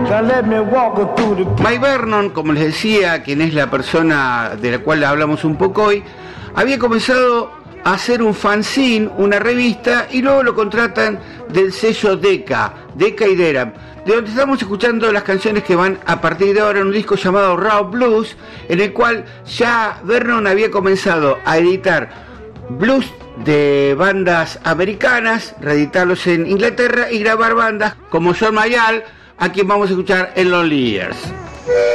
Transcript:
Mike Vernon, como les decía, quien es la persona de la cual hablamos un poco hoy, había comenzado a hacer un fanzine, una revista, y luego lo contratan del sello Decca y Deram, de donde estamos escuchando las canciones que van a partir de ahora en un disco llamado Raw Blues, en el cual ya Vernon había comenzado a editar blues de bandas americanas, reeditarlos en Inglaterra y grabar bandas como John Mayall, a quien vamos a escuchar en Lonely Years.